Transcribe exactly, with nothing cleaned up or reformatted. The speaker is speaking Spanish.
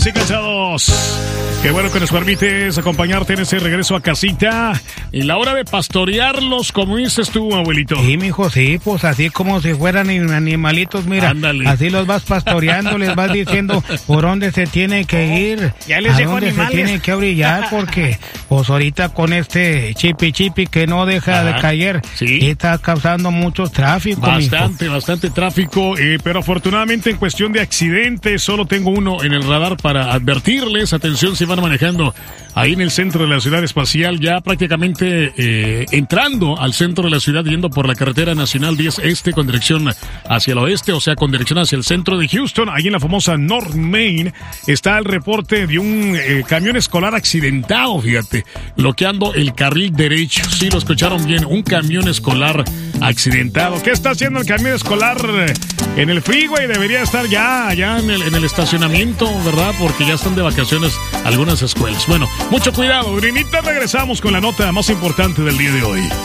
Sí, cansados. Qué bueno que nos permites acompañarte en ese regreso a casita. Y la hora de pastorearlos, como dices tú, abuelito. Sí, mijo, sí, pues así como si fueran animalitos, mira. Ándale. Así los vas pastoreando, les vas diciendo por dónde se tienen que ir. Ya les a dejo dónde animales. se tienen que orillar, porque pues ahorita con este chipi chipi que no deja Ajá, de caer, sí. está causando mucho tráfico, Bastante, mijo. bastante tráfico, eh, pero afortunadamente en cuestión de accidentes solo tengo uno en el radar para advertirles. Atención si van manejando ahí en el centro de la ciudad espacial, ya prácticamente eh, entrando al centro de la ciudad, yendo por la carretera nacional diez este con dirección hacia el oeste, o sea, con dirección hacia el centro de Houston. Ahí en la famosa North Main está el reporte de un eh, camión escolar accidentado, fíjate, bloqueando el carril derecho. Sí, lo escucharon bien, un camión escolar accidentado. ¿Qué está haciendo el camión escolar en el freeway? Debería estar ya allá en el, en el estacionamiento, ¿verdad? Porque ya están de vacaciones algunas escuelas. Bueno, mucho cuidado, Brinita. Regresamos con la nota más importante del día de hoy.